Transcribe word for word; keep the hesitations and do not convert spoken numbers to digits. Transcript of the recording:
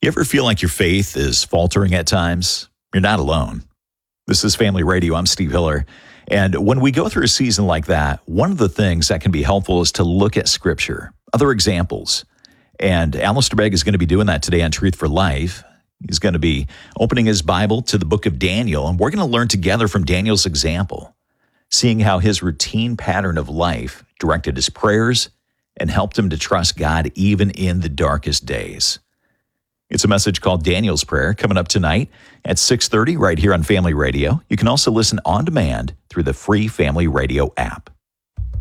You ever feel like your faith is faltering at times? You're not alone. This is Family Radio. I'm Steve Hiller. And when we go through a season like that, one of the things that can be helpful is to look at Scripture, other examples. And Alistair Begg is going to be doing that today on Truth for Life. He's going to be opening his Bible to the book of Daniel, and we're going to learn together from Daniel's example, seeing how his routine pattern of life directed his prayers and helped him to trust God even in the darkest days. It's a message called Daniel's Prayer coming up tonight at six thirty right here on Family Radio. You can also listen on demand through the free Family Radio app.